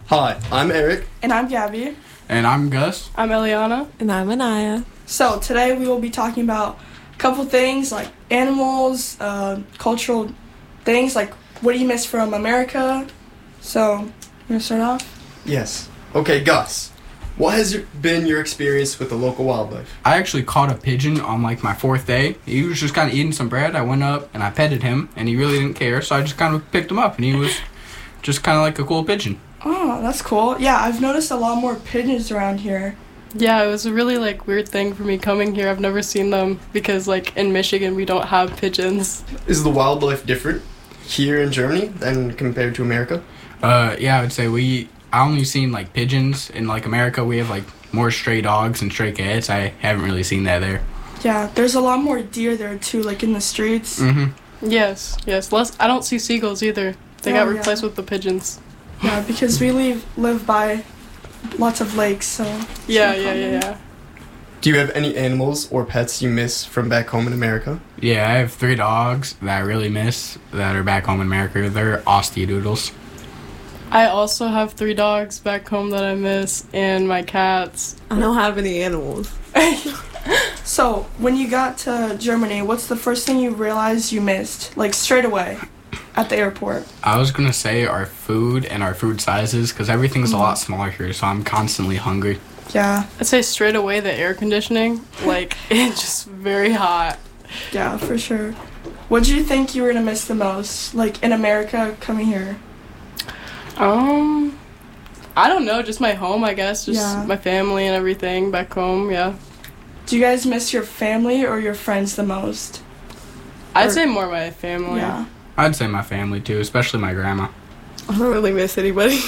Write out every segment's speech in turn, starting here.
Hi, I'm Eric. And I'm Gabby. And I'm Gus. I'm Eliana. And I'm Anaya. So today we will be talking about a couple things like animals, cultural things, like what do you miss from America? So, you want to start off? Yes. Okay, Gus. What has been your experience with the local wildlife? I actually caught a pigeon on my 4th day. He was just kind of eating some bread. I went up and I petted him and he really didn't care. So I just kind of picked him up and he was just kind of like a cool pigeon. Oh, that's cool. Yeah, I've noticed a lot more pigeons around here. Yeah, it was a really weird thing for me coming here. I've never seen them because in Michigan we don't have pigeons. Is the wildlife different here in Germany than compared to America? Yeah, I would say I only seen pigeons in America. We have more stray dogs and stray cats. I haven't really seen that there. Yeah, there's a lot more deer there too, in the streets. Mm-hmm. Yes. I don't see seagulls either. They got replaced with the pigeons. Yeah, because we live by lots of lakes, so... Yeah. Do you have any animals or pets you miss from back home in America? Yeah, I have 3 dogs that I really miss that are back home in America. They're Aussie Doodles. I also have 3 dogs back home that I miss, and my cats. I don't have any animals. So, when you got to Germany, what's the first thing you realized you missed? Straight away, at the airport. I was going to say our food and our food sizes, because everything's a lot smaller here, so I'm constantly hungry. Yeah. I'd say straight away the air conditioning. It's just very hot. Yeah, for sure. What do you think you were going to miss the most, in America coming here? I don't know, just my home, I guess. Just my family and everything back home, yeah. Do you guys miss your family or your friends the most? I'd say more my family. Yeah. I'd say my family, too, especially my grandma. I don't really miss anybody.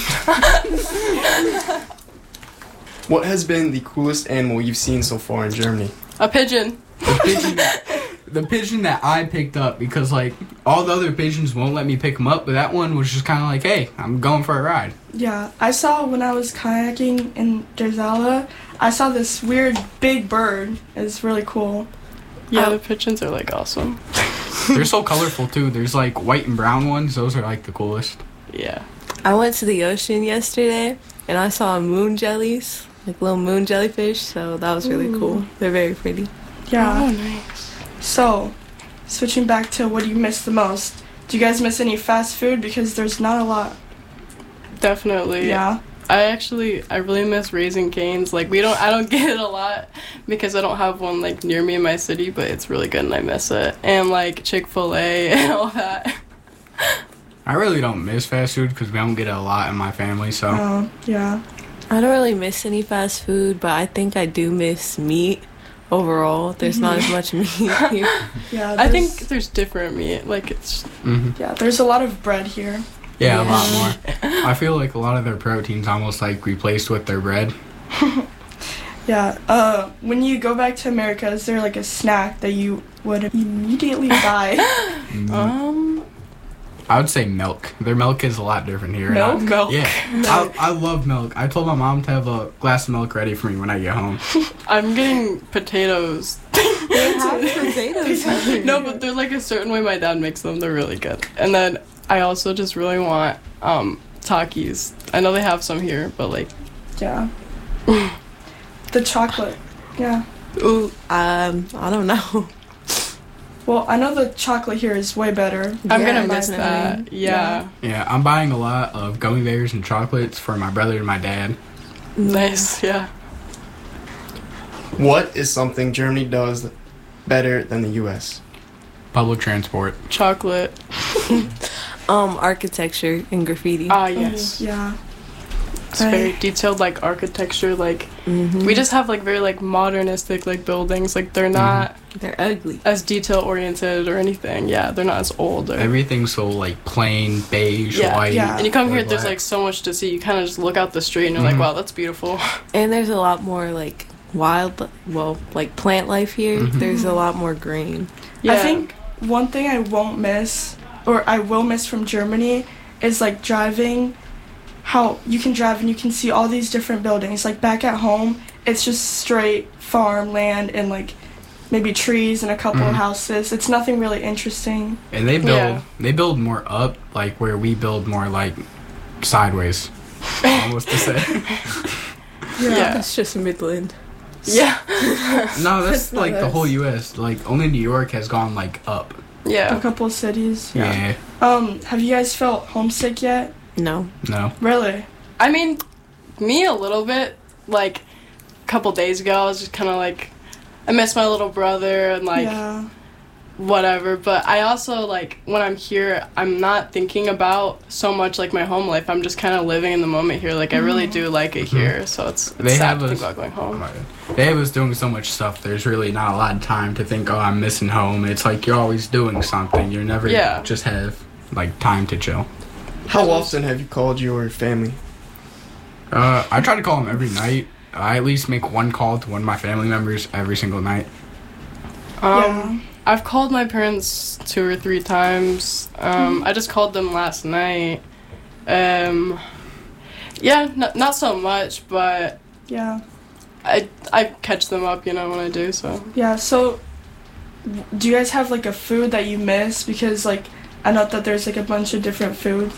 What has been the coolest animal you've seen so far in Germany? A pigeon. The pigeon that I picked up, because all the other pigeons won't let me pick them up, but that one was just kind of hey, I'm going for a ride. Yeah, I saw when I was kayaking in Derzala, I saw this weird big bird. It's really cool. Yeah, the pigeons are awesome. They're so colorful too. There's white and brown ones. Those are the coolest. Yeah. I went to the ocean yesterday and I saw moon jellies, little moon jellyfish, so that was really cool. They're very pretty. Yeah. Oh, nice. So, switching back to what do you miss the most? Do you guys miss any fast food? Because there's not a lot. Definitely. Yeah. I really miss Raising Cane's. I don't get it a lot because I don't have one near me in my city, but it's really good and I miss it. And Chick-fil-A and all that. I really don't miss fast food because we don't get it a lot in my family, so. Yeah. I don't really miss any fast food, but I think I do miss meat. Overall, there's not as much meat here. Yeah. I think there's different meat. It's. Mm-hmm. Yeah, there's a lot of bread here. Yeah, a lot more. I feel a lot of their protein's almost replaced with their bread. Yeah. When you go back to America, is there a snack that you would immediately buy? I would say milk. Their milk is a lot different here. Milk? Yeah. I love milk. I told my mom to have a glass of milk ready for me when I get home. I'm getting potatoes. They have potatoes here. No, but they're a certain way my dad makes them. They're really good. And then I also just really want Takis. I know they have some here, but Yeah. The chocolate. Yeah. Ooh, I don't know. Well, I know the chocolate here is way better. I'm Yeah, gonna miss definitely. that. Yeah. Yeah, I'm buying a lot of gummy bears and chocolates for my brother and my dad. Nice, yeah. What is something Germany does better than the U.S.? Public transport. Chocolate. Architecture and graffiti. Ah, yes. Yeah. It's very detailed, architecture. We just have very modernistic buildings. They're not They're ugly. as detail oriented or anything. Yeah, they're not as old. Everything's so plain, beige, white. Yeah. And you come here, black. there's so much to see. You kind of just look out the street and you're wow, that's beautiful. And there's a lot more plant life here. Mm-hmm. There's a lot more green. Yeah. I think one thing I won't miss, or I will miss from Germany, is driving. How you can drive and you can see all these different buildings. Back at home, it's just straight farmland and maybe trees and a couple of houses. It's nothing really interesting. And they build more up, where we build more sideways. almost to say. Yeah. That's just Midland. Yeah. No, that's That's not like the us. whole U.S. Like only New York has gone like up. A Yeah. couple of cities. Yeah. Have you guys felt homesick yet? No. No. Really? I mean, me a little bit. Like, a couple days ago, I was just kind of like, I miss my little brother and like yeah. whatever. But I also like when I'm here, I'm not thinking about so much like my home life. I'm just kind of living in the moment here. Like I really do like it here. So it's They sad have to think us- about going home. They have us doing so much stuff. There's really not a lot of time to think, oh, I'm missing home. It's like you're always doing something. You never Yeah. just have like time to chill. How often have you called your family? I try to call them every night. I at least make one call to one of my family members every single night. Yeah. I've called my parents 2 or 3 times. I just called them last night. Yeah, not so much, but Yeah. I catch them up, when I do, so. Yeah. So, do you guys have like a food that you miss? Because like I know that there's like a bunch of different foods.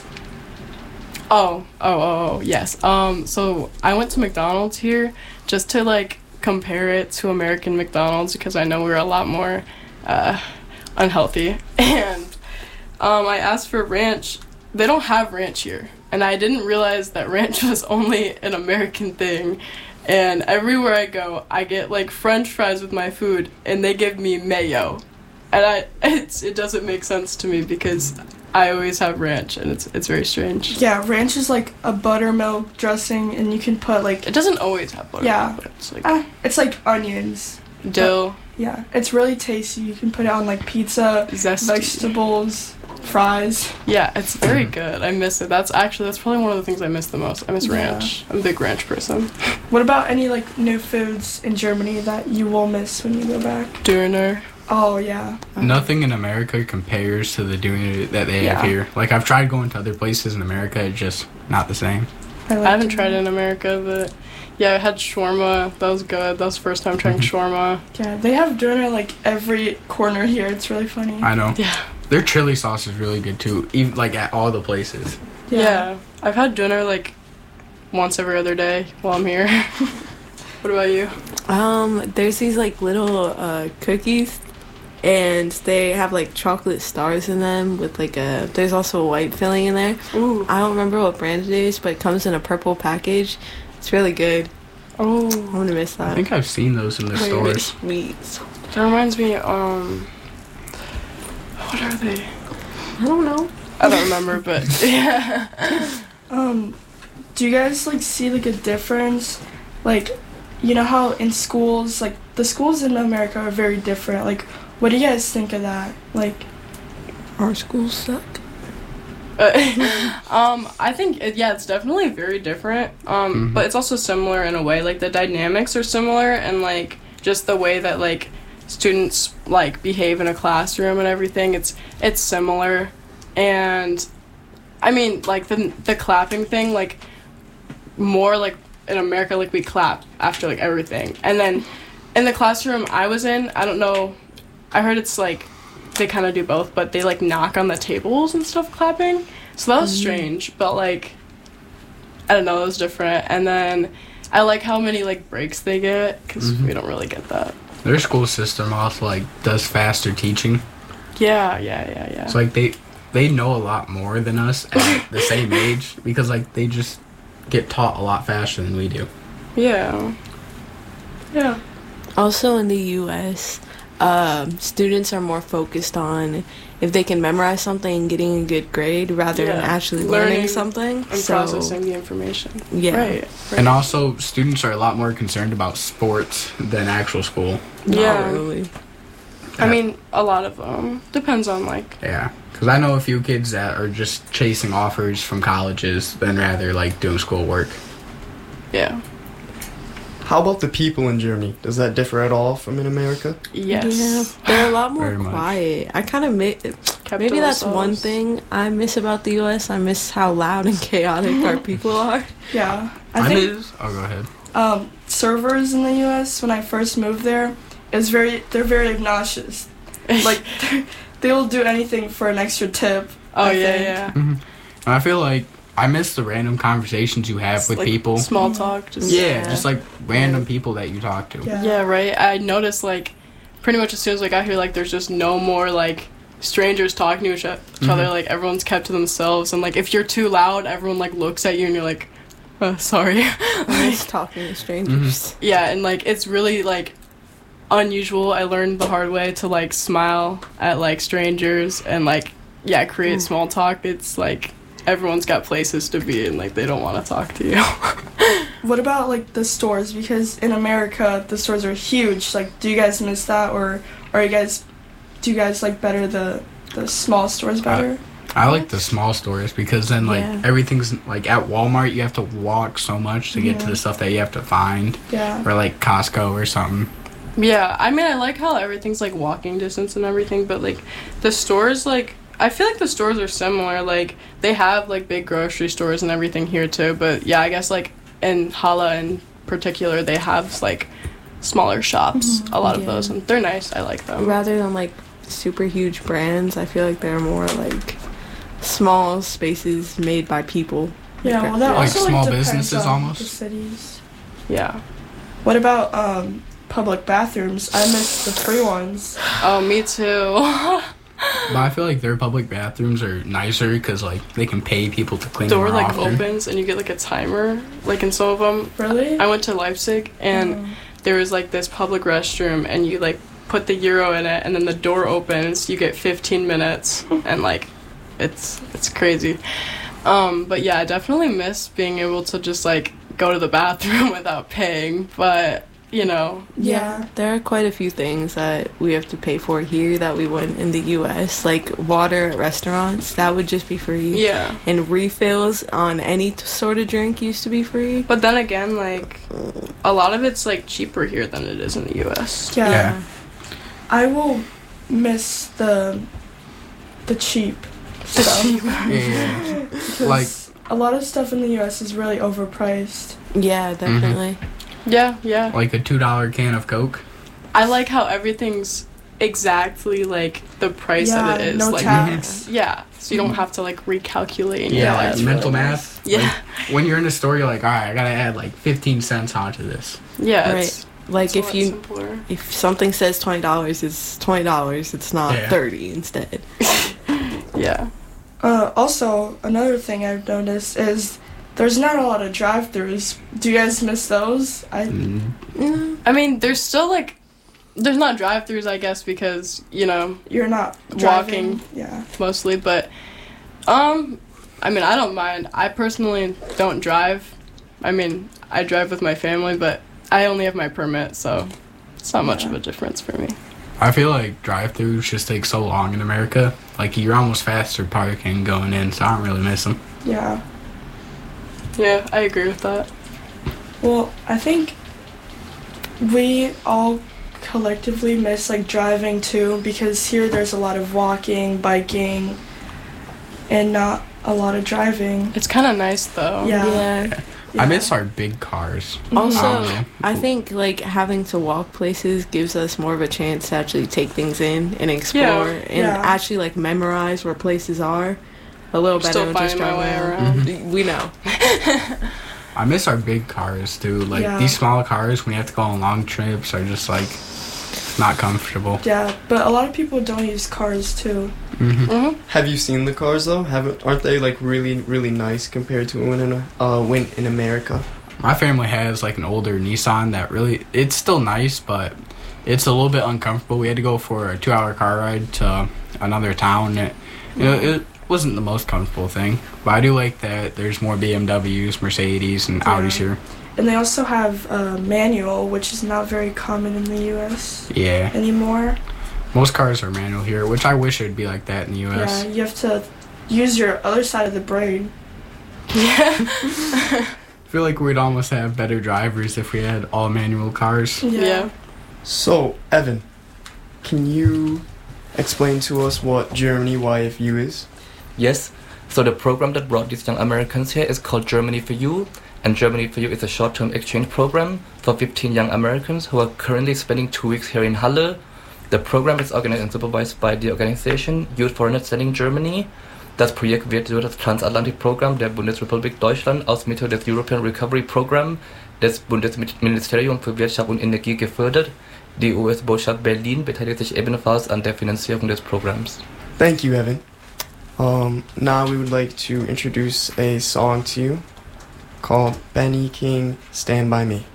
Oh, yes. So I went to McDonald's here just to like compare it to American McDonald's because I know we're a lot more unhealthy. And I asked for ranch. They don't have ranch here. And I didn't realize that ranch was only an American thing. And everywhere I go, I get like French fries with my food and they give me mayo. And it doesn't make sense to me because I always have ranch and it's very strange. Yeah, ranch is like a buttermilk dressing, and you can put like It doesn't always have butter. Yeah. But it's like it's like onions. dill, Yeah, it's really tasty. You can put it on like pizza, zesty. vegetables, fries. Yeah, it's very good. I miss it. That's probably one of the things I miss the most. I miss Yeah. ranch. I'm a big ranch person. What about any like new foods in Germany that you will miss when you go back? Döner. Oh yeah. Nothing in America compares to the doing that they have Yeah. here. Like I've tried going to other places in America, it's just not the same. like I haven't it. tried it in America, but yeah, I had shawarma. That was good. That was the first time trying shawarma. Yeah, they have doner like every corner here. It's really funny. I know. Yeah. Their chili sauce is really good too, even like at all the places. Yeah. I've had dinner like once every other day while I'm here. What about you? There's these like little cookies, and they have like chocolate stars in them with like there's also a white filling in there. Ooh. I don't remember what brand it is, but it comes in a purple package. It's really good. I'm Oh. gonna miss that. I think I've seen those in the Wait, stores. Sweet. That reminds me, what are they? I don't know. I don't remember, but yeah. Do you guys like see like a difference? Like, you know how in schools, like the schools in America are very different. Like, what do you guys think of that? Like, Our schools suck. I think it's definitely very different. But it's also similar in a way. Like the dynamics are similar, and like just the way that like students like behave in a classroom and everything. It's similar, and I mean like the clapping thing. Like more like in America, like we clap after like everything, and then in the classroom I was in, I don't know. I heard it's like. They kind of do both, but they like knock on the tables and stuff clapping. So that was strange, but like I don't know, it was different. And then I like how many like breaks they get because we don't really get that. Their school system also like does faster teaching. Yeah. So like they know a lot more than us at the same age because like they just get taught a lot faster than we do. Yeah. Also in the U.S., students are more focused on if they can memorize something and getting a good grade rather than Yeah. actually Learning learning something. And processing the information. Yeah. Right. And also students are a lot more concerned about sports than actual school. Not Yeah. really. I mean, a lot of them. Depends on like. Yeah, because I know a few kids that are just chasing offers from colleges than rather like doing schoolwork. Yeah. How about the people in Germany? Does that differ at all from in America? Yes. Yeah, they're a lot more Very much. quiet. I kind of Kept maybe to that's one themselves. thing I miss about the U.S. I miss how loud and chaotic our people are. yeah. I think Oh, go ahead. servers in the U.S. when I first moved there they're very obnoxious. Like they'll do anything for an extra tip. Oh I yeah, think. yeah. I feel like I miss the random conversations you have It's with like people. Small talk. Just, Yeah, just like random people that you talk to. Yeah. Yeah, right. I noticed like pretty much as soon as I got here, like there's just no more like strangers talking to each other. Like everyone's kept to themselves, and like if you're too loud, everyone like looks at you and you're like, sorry. I miss talking to strangers. Yeah, and like it's really like unusual. I learned the hard way to like smile at like strangers and like create small talk. It's like everyone's got places to be and like they don't want to talk to you. What about like the stores? Because in America, the stores are huge. Like, do you guys miss that, or do you guys like better the small stores better? I like the small stores because then like Yeah. everything's like at Walmart you have to walk so much to get to the stuff that you have to find, Yeah. or like Costco or something. Yeah, I mean I like how everything's like walking distance and everything, but like the stores like I feel like the stores are similar. Like they have like big grocery stores and everything here too, but yeah, I guess like in Hala in particular they have like smaller shops, a lot of Yeah. those, and they're nice. I like them. Rather than like super huge brands, I feel like they're more like small spaces made by people. Yeah, well, that Like also small depends businesses on almost? the cities. Yeah. What about public bathrooms? I miss the free ones. Oh, me too. But I feel like their public bathrooms are nicer because like they can pay people to clean Door them like often. opens and you get like a timer. Like in some of them, Really? I went to Leipzig and there was like this public restroom and you like put the euro in it and then the door opens. You get 15 minutes and like it's crazy. But yeah, I definitely miss being able to just like go to the bathroom without paying. But you know, Yeah. There are quite a few things that we have to pay for here that we wouldn't in the US, like water at restaurants, that would just be free. yeah. And refills on any sort of drink used to be free. But then again, like a lot of it's like cheaper here than it is in the U.S. Yeah. Yeah. I will miss the cheap stuff. Yeah. Because Like- a lot of stuff in the US is really overpriced. Yeah, definitely. Yeah, yeah. Like a $2 can of Coke. I like how everything's exactly like the price that it is. no like tax. yeah, so you don't have to like recalculate. And Yeah, all like that mental stuff. math. Yeah. Like, when you're in the store, you're like, all right, I gotta add like 15 cents onto this. Yeah, Right. it's, Like it's a if lot you simpler. if something says $20, it's $20. It's not Yeah. 30 instead. Yeah. Also, another thing I've noticed is there's not a lot of drive-throughs. Do you guys miss those? I mean, there's still like there's not drive-throughs, I guess, because you know You're not driving. Walking. Yeah. mostly, but I mean, I don't mind. I personally don't drive. I mean, I drive with my family, but I only have my permit, so it's not much of a difference for me. I feel like drive-throughs just take so long in America. Like you're almost faster parking going in, so I don't really miss them. Yeah. Yeah, I agree with that. Well, I think we all collectively miss like driving too, because here there's a lot of walking, biking, and not a lot of driving. It's kind of nice though. Yeah. I miss our big cars. Also, Oh. I think like having to walk places gives us more of a chance to actually take things in and explore and Yeah. actually like memorize where places are a little better Still than just finding my driving way around. We know. I miss our big cars too. Like Yeah. these smaller cars, when you have to go on long trips, are just like not comfortable. Yeah, but a lot of people don't use cars too. Mm-hmm. Have you seen the cars though? Aren't they like really nice compared to when in America? My family has like an older Nissan that really, it's still nice, but it's a little bit uncomfortable. We had to go for a 2-hour car ride to another town. It wasn't the most comfortable thing, but I do like that there's more BMWs, Mercedes, and Audis here. And they also have manual, which is not very common in the U.S. Yeah, anymore. most cars are manual here, which I wish it'd be like that in the Yeah, US. you have to use your other side of the brain. I feel like we'd almost have better drivers if we had all manual cars. Yeah. So, Evan, can you explain to us what Germany YFU is? Yes. So the program that brought these young Americans here is called Germany for You, and Germany for You is a short-term exchange program for 15 young Americans who are currently spending 2 weeks here in Halle. The program is organized and supervised by the organization Youth Foreigner Studying Germany, Das Projekt wird durch das Transatlantikprogramm der Bundesrepublik Deutschland aus Mitteln des European Recovery Program des Bundesministeriums für Wirtschaft und Energie gefördert. Die US-Botschaft Berlin beteiligt sich ebenfalls an der Finanzierung des Programms. Thank you, Evan. Now we would like to introduce a song to you called Benny King, Stand By Me.